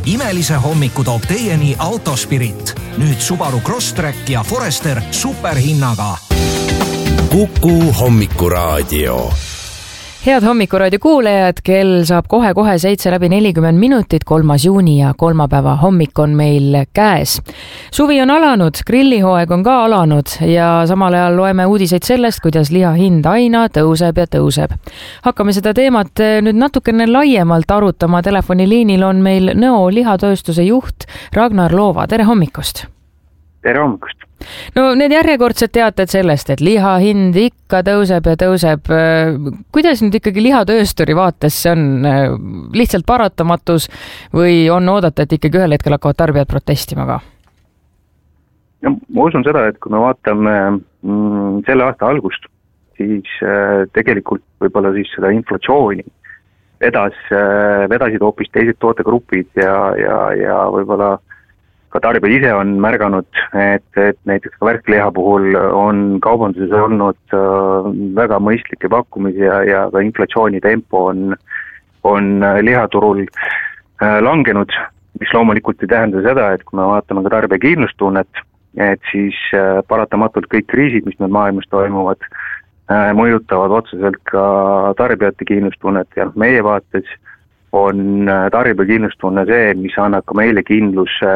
Imelise hommiku toob teieni Autospirit. Nüüd Subaru Crosstrek ja Forester superhinnaga. Kuku hommikuraadio. Head hommikuraadio kuulajad, kell saab kohe 7:40, 3. juuni ja kolmapäeva hommik on meil käes. Suvi on alanud, grillihooaeg on ka alanud ja samal ajal loeme uudiseid sellest, kuidas liha hind aina tõuseb ja tõuseb. Hakkame seda teemat nüüd natukene laiemalt arutama. Telefoniliinil on meil Nõo lihatööstuse juht Ragnar Loova. Tere hommikust! Tere hommikust! No need järjekordsed teated sellest, et liha hind ikka tõuseb ja tõuseb. Kuidas nüüd ikkagi lihatöösturi vaates see on lihtsalt paratamatus või on oodata, et ikkagi ühel hetkel hakkavad tarbijad protestima ka? Ja, ma usun seda, et kui me vaatame selle aasta algust, siis tegelikult võib-olla siis seda inflatsiooni vedasid hoopis teised tootegrupid ja võib-olla ka tarbijad ise on märganud, et näiteks ka värskliha puhul on kaubanduses olnud väga mõistlikke pakkumisi ja ka inflatsioonitempo on lihaturul langenud, mis loomulikult ei tähenda seda, et kui me vaatame ka tarbija kindlustunnet, et siis paratamatult kõik kriisid, mis meil maailmas toimuvad, mõjutavad otseselt ka tarbijate kindlustunnet ja meie vaates on tarbija kindlustunne see, mis annab ka meile kindluse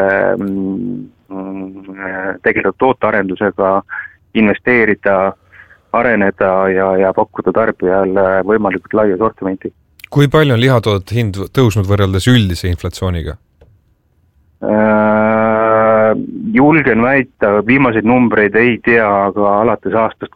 tegeleda tootearendusega, investeerida, areneda ja pakkuda tarbijale võimalikult laia sortimenti. Kui palju on lihatoodete hind tõusnud võrreldes üldise inflatsiooniga? Julgen väita, viimaseid numbreid ei tea, aga alates aastast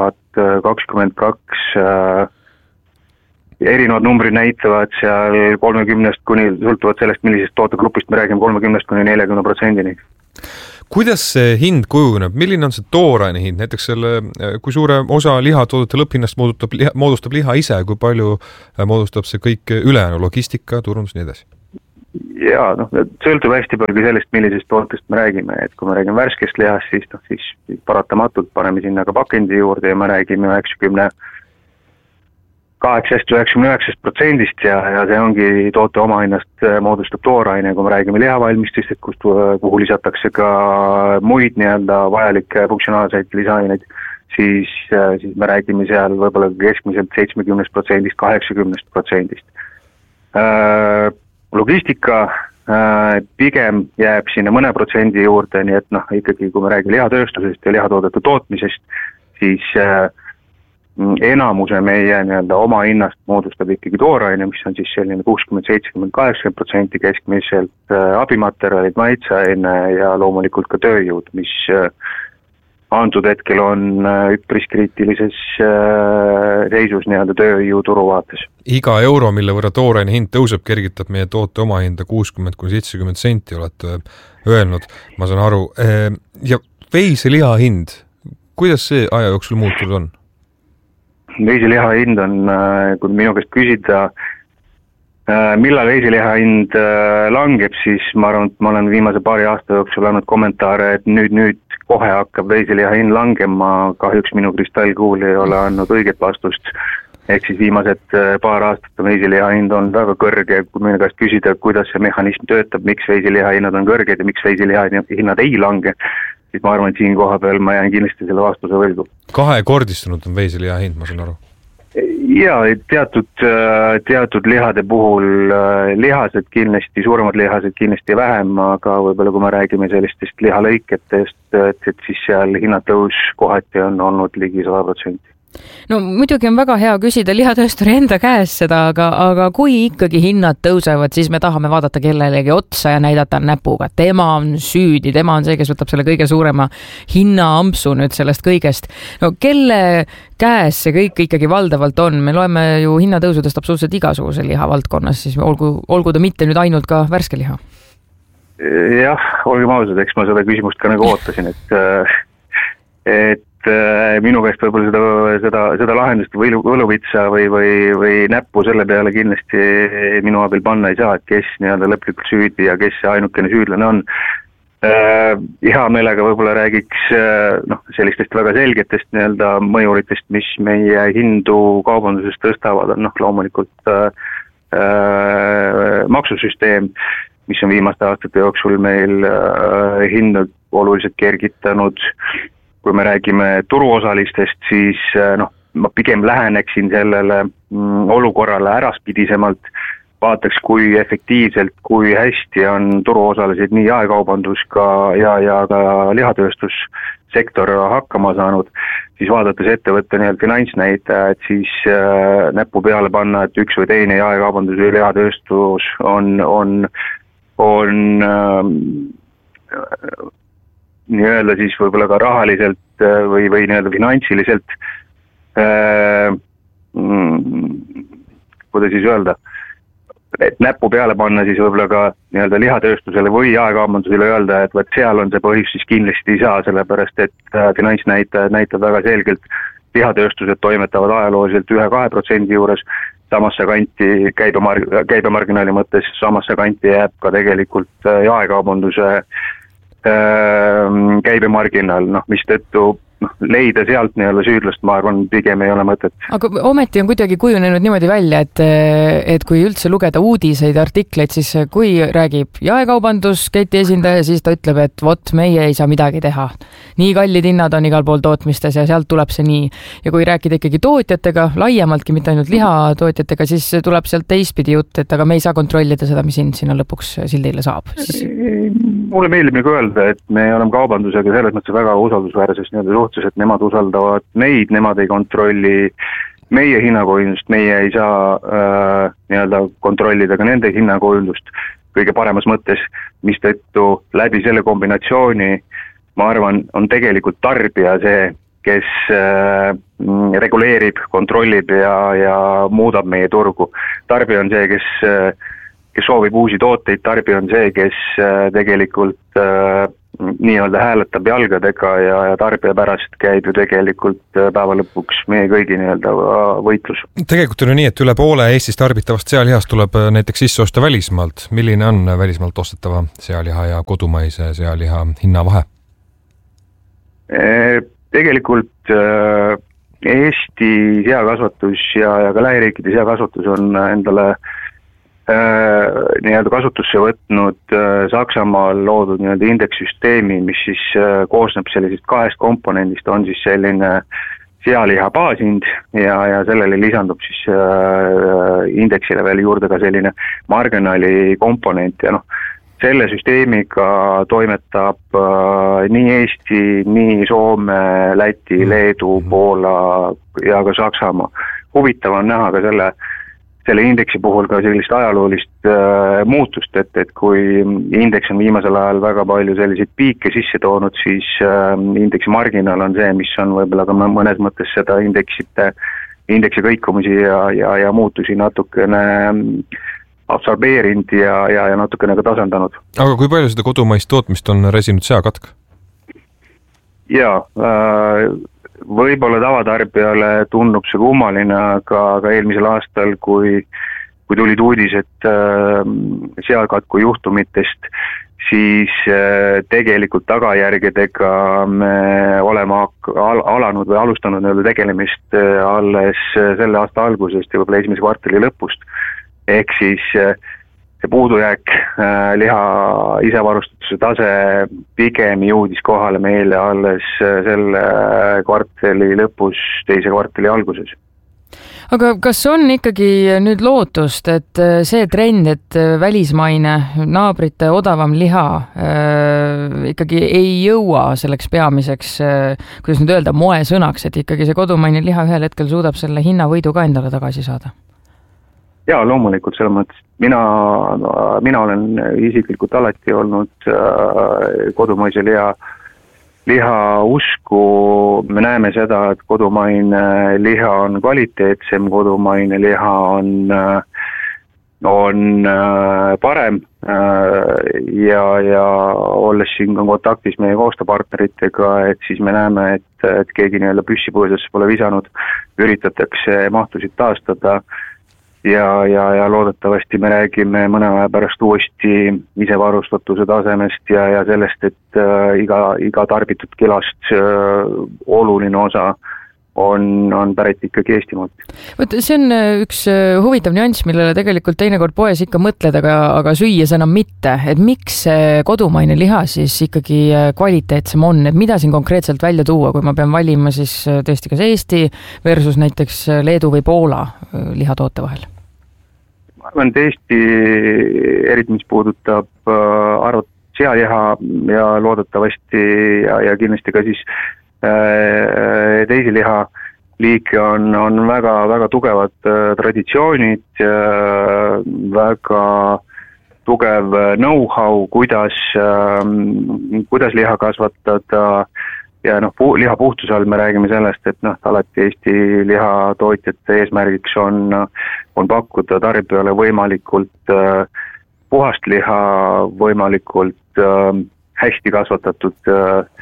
2022 erinevad numbrid näitavad seal 30 kuni, sõltuvad sellest, millisest tootegrupist me räägime, 30 kuni 40%. Kuidas see hind kujuneb? Milline on see tooraine hind? Näiteks kui suure osa lihatoodete lõpphinnast moodustab liha ise, kui palju moodustab see kõik ülejäänu, logistika, turundus, nii edasi? Jaa, sõltub hästi palju sellest, millisest tootest me räägime. Et kui me räägime värskest lihast, siis paratamatult paneme sinna ka pakendi juurde ja me räägime 98-99% ja see ongi toote omahinnast moodustab tooraine, kui me räägime lihavalmistust, kuhu lisatakse ka muid vajalikke funktsionaalseid lisaaineid, siis me räägime seal võib-olla keskmiselt 70%, 80%. Logistika pigem jääb sinna mõne protsendi juurde, nii et ikkagi kui me räägime lihatööstusest ja lihatoodete tootmisest, siis enamuse meie oma hinnast moodustab ikkagi tooraine, mis on siis selline 60-70-80% keskmiselt abimaterjalid, maitseaine ja loomulikult ka tööjõud, mis antud hetkel on üpris kriitilises seisus tööjõuturu vaates. Iga euro, mille võrra tooraine hind tõuseb, kergitab meie toote oma hinda 60-70 senti, olete öelnud, ma saan aru. Ja veiseliha hind, kuidas see aja jooksul muutunud on? Veiseliha hind on, kui minu käest küsida, millal veiseliha hind langeb, siis ma arvan, et ma olen viimase paari aasta jooksul andnud kommentaare, et nüüd kohe hakkab veiseliha hind langema, kahjuks minu kristallkuul ei ole andnud õiget vastust. Ehk siis viimased paar aastat on veiseliha hind on väga kõrge, kui minu käest küsida, kuidas see mehhanism töötab, miks veiseliha hinnad on kõrged ja miks veiseliha hinnad ei lange, siis ma arvan, et siin koha peal ma jään kindlasti selle vastuse võlgu. Kahekordistunud on veiseliha hind, ma saan aru? Jaa, teatud lihade puhul lihased kindlasti, suuremad lihased kindlasti vähem, aga võib-olla kui me räägime sellistest lihalõiketest, et siis seal hinnatõus kohati on olnud ligi 100%. No muidugi on väga hea küsida lihatöösturi enda käes seda, aga kui ikkagi hinnad tõusevad, siis me tahame vaadata kellelegi otsa ja näidata näpuga. Tema on süüdi, tema on see, kes võtab selle kõige suurema hinnaampsu nüüd sellest kõigest. No kelle käes see kõik ikkagi valdavalt on? Me loeme ju hinnatõusudest absoluutselt igasuguse liha valdkonnas, siis olgu ta mitte nüüd ainult ka värske liha. Jah, olgem ausad, eks ma seda küsimust ka nagu ootasin, et minu käest võib-olla seda lahendust või võluvitsa või näppu selle peale kindlasti minu abil panna ei saa, et kes lõplikult süüdi ja kes see ainukene süüdlane on. Hea meelega võib-olla räägiks sellistest väga selgetest mõjuritest, mis meie hindu kaubanduses tõstavad, on loomulikult maksusüsteem, mis on viimaste aastate jooksul meil hindu oluliselt kergitanud. Kui me räägime turuosalistest, siis ma pigem läheneksin sellele olukorrale äraspidisemalt, vaataks, kui efektiivselt, kui hästi on turuosalised nii jaekaubandus ja ka lihatööstussektor hakkama saanud, siis vaadates ettevõtte finantsnäitajad, siis näppu peale panna, et üks või teine jaekaubandus või lihatööstus on nii-öelda siis võib-olla ka rahaliselt või nii-öelda finantsiliselt kuidas siis öelda, et näppu peale panna siis võib-olla ka nii-öelda lihatööstusele või jaekaubandusele öelda, et seal on see põhjus, siis kindlasti ei saa, sellepärast et finantsnäitajad näitab väga selgelt, lihatööstused toimetavad ajalooliselt 1-2% juures, samasse kanti käibemarginaali mõttes, samasse kanti jääb ka tegelikult jaekaubanduse käibemarginaal, mis tõttu leida sealt nii-öelda süüdlast, ma arvan, pigem ei ole mõtet. Aga ometi on kuidagi kujunenud niimoodi välja, et kui üldse lugeda uudiseid, artikleid, siis kui räägib jaekaubandusketi esindaja, siis ta ütleb, et vot, meie ei saa midagi teha. Nii kallid hinnad on igal pool tootmistes ja sealt tuleb see nii. Ja kui rääkida ikkagi tootjatega, laiemaltki, mitte ainult lihatootjatega, siis tuleb sealt teistpidi jutt, et aga me ei saa kontrollida seda, mis hind sinna lõpuks sildile saab. Mulle meeldib nagu öelda, et me oleme kaubandusega selles mõttes väga usaldusväärses suhtes, et nemad usaldavad meid, nemad ei kontrolli meie hinnakujundust, meie ei saa nii-öelda kontrollida ka nende hinnakujundust kõige paremas mõttes, mis tõttu läbi selle kombinatsiooni, ma arvan, on tegelikult tarbija see, kes reguleerib, kontrollib ja muudab meie turgu. Tarbija on see, kes soovib uusi tooteid, tarbija on see, kes tegelikult nii-öelda hääletab jalgadega ja tarbija pärast käib ju tegelikult päeva lõpuks meie kõigi nii-öelda võitlus. Tegelikult on ju nii, et üle poole Eestis tarbitavast sealihast tuleb näiteks sisse osta välismaalt. Milline on välismaalt ostetava sealiha ja kodumaise sealiha hinnavahe? Tegelikult Eesti seakasvatus ja ka lähiriikide seakasvatus on endale nii-öelda kasutusse võtnud Saksamaal loodud nii-öelda indekssüsteemi, mis siis koosneb sellisest 2 komponendist, on siis selline sealiha baashind ja sellele lisandub siis indeksile veel juurde ka selline marginaali komponent ja selle süsteemiga toimetab nii Eesti, nii Soome, Läti, Leedu, Poola ja ka Saksamaa. Huvitav on näha ka selle indeksi puhul ka sellist ajaloolist muutust, et kui indeks on viimasel ajal väga palju selliseid piike sisse toonud, siis indeksi marginaal on see, mis on võib-olla ka mõnes mõttes seda indeksi kõikumisi ja muutusi natukene absorbeerinud ja natukene ka tasandanud. Aga kui palju seda kodumaist tootmist on resinud seakatk? Jaa, võib-olla tavatarbijale tundub see kummaline, aga eelmisel aastal, kui tulid uudised seakatku juhtumitest, siis tegelikult tagajärgedega me oleme alanud või alustanud tegelemist alles selle aasta algusest ja võib-olla esimese kvartali lõpust. Ehk siis see puudujääk, liha isevarustatuse tase pigem jõudis kohale meile alles selle kvartali lõpus, teise kvartali alguses. Aga kas on ikkagi nüüd lootust, et see trend, et välismaine naabrite odavam liha ikkagi ei jõua selleks peamiseks, kuidas nüüd öelda, moesõnaks, et ikkagi see kodumaine liha ühel hetkel suudab selle hinnavõidu ka endale tagasi saada? Jaa, loomulikult selles mõttes. Mina olen isiklikult alati olnud kodumaise liha usku. Me näeme seda, et kodumaine liha on kvaliteetsem, kodumaine liha on parem ja olles siin kontaktis meie koostööpartneritega, et siis me näeme, et keegi nii-öelda püssipõõsasse pole visanud, üritatakse mahtusid taastada ja loodetavasti me räägime mõne aja pärast uuesti isevarustatuse tasemest ja sellest, et iga tarbitud kilast oluline osa on pärit ikkagi Eestimaalt. Võt, see on üks huvitav nüanss, millele tegelikult teinekord poes ikka mõtled, aga süües enam mitte. Et miks see kodumaine liha siis ikkagi kvaliteetsem on? Et mida siin konkreetselt välja tuua, kui ma pean valima siis tõesti kas Eesti versus näiteks Leedu või Poola lihatoote vahel? Ma arvan, et Eesti, eriti mis puudutab sealiha ja loodetavasti ja kindlasti ka siis teisi lihaliike on väga, väga tugevad traditsioonid, väga tugev know-how, kuidas liha kasvatada ja liha puhtuse all me räägime sellest, et alati Eesti lihatootjate eesmärgiks on pakkuda tarbijale võimalikult puhast liha, võimalikult hästi kasvatatud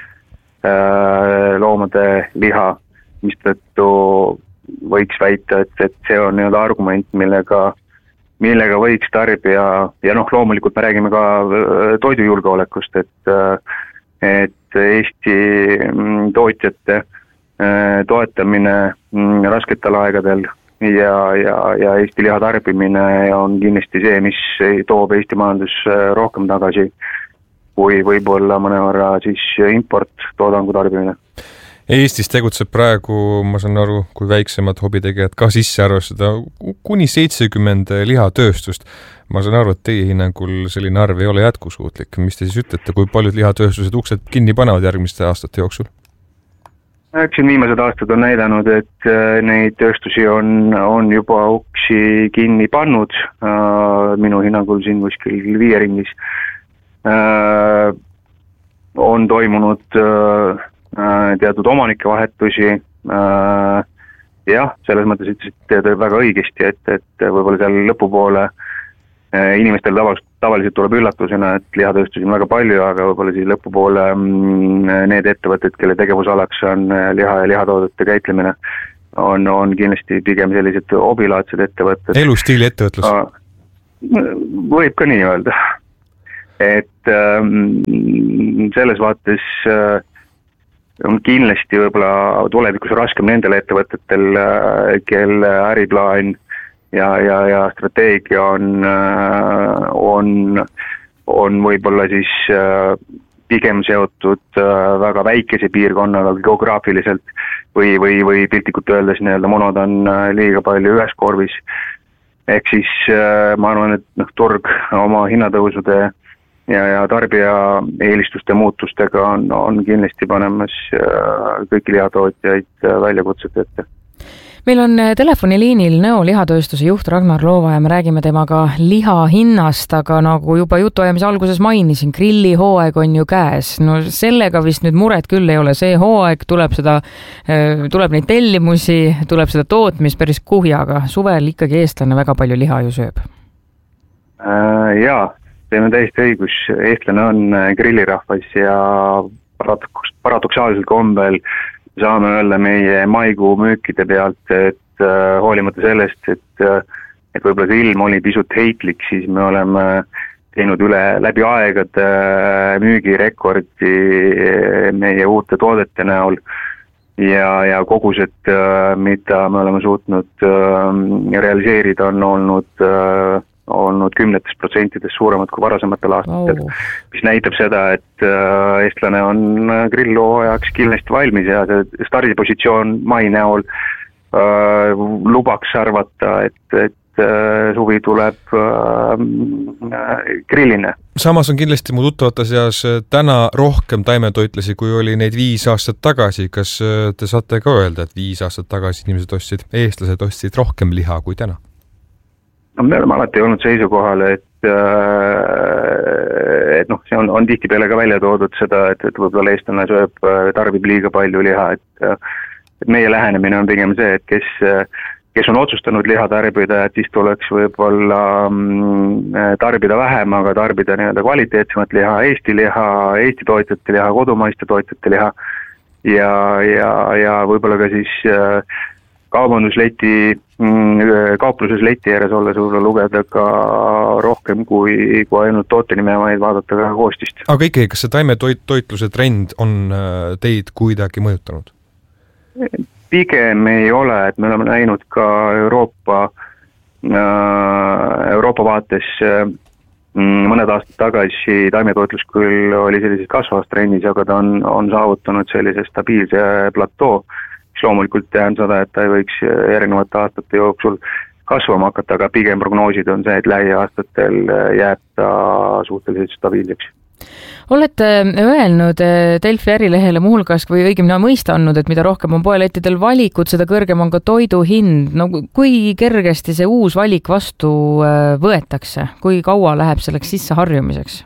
loomade liha, mistõttu võiks väita, et see on argument, millega võiks tarbija ja loomulikult me räägime ka toidujulgeolekust, et Eesti tootjate toetamine rasketel aegadel ja Eesti liha tarbimine on kindlasti see, mis toob Eesti majandus rohkem tagasi kui võib-olla mõnevõrra siis importtoodangu tarbimine. Eestis tegutseb praegu, ma saan aru, kui väiksemad hobitegijad ka sisse arvestada, kuni 70 lihatööstust. Ma saan aru, et teie hinnangul selline arv ei ole jätkusuutlik. Mis te siis ütlete, kui paljud lihatööstused uksed kinni panevad järgmiste aastate jooksul? Eks viimased aastad on näidanud, et neid tööstusi on juba uksi kinni pannud, minu hinnangul siin kuskil 5 ringis. On toimunud teatud omanike vahetusi, jah, selles mõttes ütlesite väga õigesti, et võib-olla seal lõpupoole inimestel tavaliselt tuleb üllatusena, et lihatööstusi on väga palju, aga võib-olla siis lõpupoole need ettevõtted, kelle tegevusalaks on liha ja lihatoodete käitlemine, on kindlasti pigem sellised hobilaadsed ettevõtted. Elustiili ettevõtlus? Võib ka nii öelda. Et selles vaates on kindlasti võib-olla tulevikus raskem nendel ettevõtetel, kelle äriplaan ja strateegia on võib-olla siis pigem seotud väga väikese piirkonnaga geograafiliselt või piltlikult öeldes monod on liiga palju ühes korvis. Ehk siis ma arvan, et turg oma hinnatõusude ja tarbija eelistuste muutustega on kindlasti panemas kõiki lihatootjaid väljakutsete ette. Meil on telefoniliinil Nõo lihatööstuse juht Ragnar Loova ja me räägime temaga liha hinnast, aga nagu juba jutuajamise alguses mainisin, grillihooaeg on ju käes. No sellega vist nüüd muret küll ei ole. See hooaeg tuleb neid tellimusi, tuleb seda tootmist päris kuhjaga. Suvel ikkagi eestlane väga palju liha ju sööb. Jaa. Teil on täiesti õigus, eestlane on grillirahvas ja paradoksaalsel kombel saame öelda meie maikuu müükide pealt, et hoolimata sellest, et võib-olla see ilm oli pisut heitlik, siis me oleme teinud läbi aegade müügirekordi meie uute toodete näol ja kogused, mida me oleme suutnud realiseerida, on olnud 10% suuremad kui varasematel aastatel, mis näitab seda, et eestlane on grillhooajaks kindlasti valmis ja see stardipositsioon mai näol lubaks arvata, et suvi tuleb grilline. Samas on kindlasti mu tuttavate seas täna rohkem taimetoitlasi, kui oli neid 5 aastat tagasi. Kas te saate ka öelda, et 5 aastat tagasi eestlased ostsid rohkem liha kui täna? No, me oleme alati olnud seisukohal, et see on tihtipeale ka välja toodud seda, et võib-olla eestlane tarbib liiga palju liha, et meie lähenemine on pigem see, et kes on otsustanud liha tarbida, et siis tuleks võib-olla tarbida vähem, aga tarbida kvaliteetsemat liha, Eesti tootjate liha, kodumaiste tootjate liha ja võib-olla ka siis kaupluses leti ääres olles võib-olla lugeda ka rohkem kui ainult tootenime, vaid vaadata ka koostist. Aga ikkagi, kas see taimetoitluse trend on teid kuidagi mõjutanud? pigem ei ole, et me oleme näinud ka Euroopa vaates mõned aastad tagasi taimetoetlus küll oli sellises kasvavas trendis, aga ta on saavutanud sellise stabiilse platoo, mis loomulikult tähendab seda, et ta ei võiks järgnevate aastate jooksul kasvama hakata, aga pigem prognoosid on see, et lähiaastatel jääb ta suhteliselt stabiilseks. Olete öelnud Delfi ärilehele muuhulgas või õigemini mõista andnud, et mida rohkem on poelettidel valikud, seda kõrgem on ka toidu hind. No kui kergesti see uus valik vastu võetakse? Kui kaua läheb selleks sisse harjumiseks?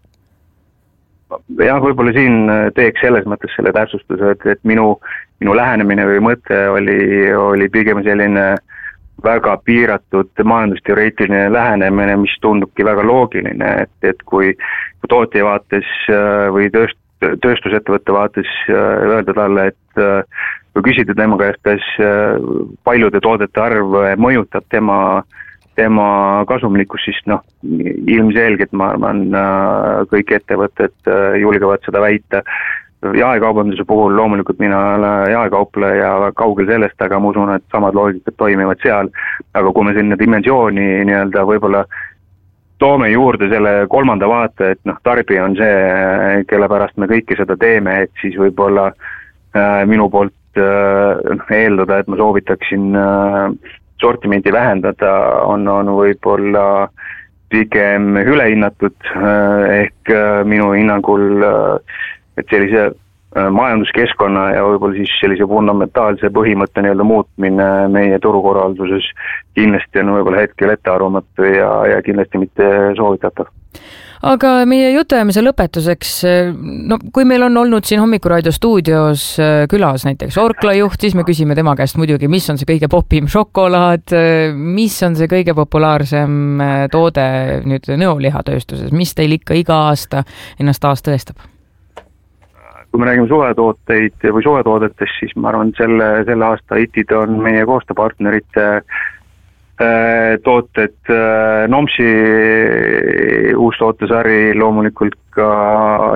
Jah, võib-olla siin teeks selles mõttes selle täpsustuse, et minu lähenemine või mõte oli pigem selline väga piiratud majandusteoreetiline lähenemine, mis tundubki väga loogiline, et kui tootja vaates või tööstusettevõtte vaates öelda talle, et kui küsida tema käest, kas paljude toodete arv mõjutab tema kasumlikkus, siis ilmselgelt ma arvan, kõik ettevõtted julgevad seda väita. Jaekaubanduse puhul loomulikult mina olen jaekaupleja kaugel sellest, aga ma usun, et samad loogikad toimivad seal. Aga kui me sinna dimensiooni võib-olla toome juurde selle kolmanda vaate, et tarbija on see, kelle pärast me kõike seda teeme, et siis võib-olla minu poolt eeldada, et ma soovitaksin sortimenti vähendada, on võib-olla pigem ülehinnatud, ehk minu hinnangul et sellise majanduskeskkonna ja võib-olla siis sellise fundamentaalse põhimõtte muutmine meie turukorralduses kindlasti on võib-olla hetkel ettearvamatu ja kindlasti mitte soovitatav. Aga meie jutuajamise lõpetuseks, kui meil on olnud siin Hommikuraadio stuudios külas näiteks Orkla juht, siis me küsime tema käest muidugi, mis on see kõige popim šokolaad, mis on see kõige populaarsem toode nüüd nõolihatööstuses, mis teil ikka iga aasta ennast taas tõestab? Kui me räägime suvetooteid või suvetoodetest, siis ma arvan, selle aasta hitid on meie koostööpartnerite tooted, Nomsi uus tootesari loomulikult ka